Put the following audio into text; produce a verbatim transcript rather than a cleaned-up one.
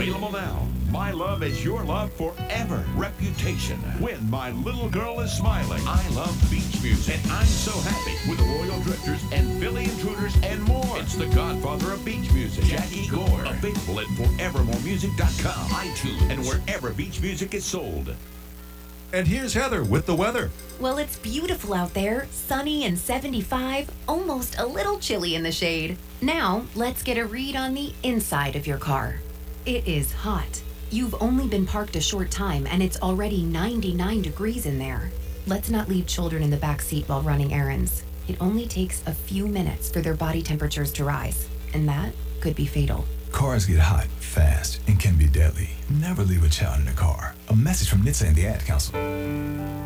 Available now. My love is your love forever. Reputation. When my little girl is smiling. I love beach music. And I'm so happy with the Royal Drifters and Philly Intruders and more. It's the godfather of beach music, Jackie Gore. Available at forevermore music dot com, iTunes, and wherever beach music is sold. And here's Heather with the weather. Well, it's beautiful out there, sunny and seventy-five, almost a little chilly in the shade. Now, let's get a read on the inside of your car. It is hot. You've only been parked a short time and it's already ninety-nine degrees in there. Let's not leave children in the back seat while running errands. It only takes a few minutes for their body temperatures to rise, and that could be fatal. Cars get hot fast and can be deadly. Never leave a child in a car. A message from N H T S A and the Ad Council.